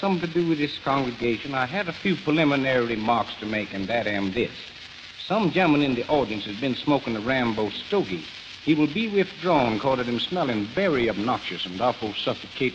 Something to do with this congregation, I had a few preliminary remarks to make, and that am this. Some gentleman in the audience has been smoking a Rambo stogie. He will be withdrawn, cause of him smelling very obnoxious and awful suffocating.